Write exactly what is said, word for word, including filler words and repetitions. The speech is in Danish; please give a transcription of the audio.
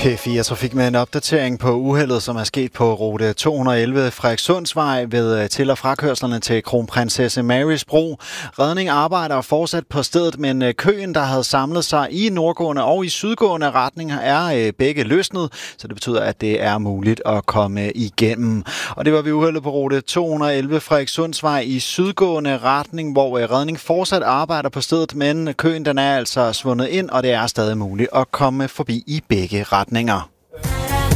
P fire Trafik med en opdatering på uheldet, som er sket på rute to hundrede og elleve Frederikssundsvej ved til- og frakørslerne til Kronprinsesse Marys Bro. Redning arbejder fortsat på stedet, men køen, der havde samlet sig i nordgående og i sydgående retning, er begge løsnet, så det betyder, at det er muligt at komme igennem. Og det var vi uheldet på rute to hundrede og elleve Frederikssundsvej i sydgående retning, hvor redning fortsat arbejder på stedet, men køen den er altså svundet ind, og det er stadig muligt at komme forbi i begge retninger.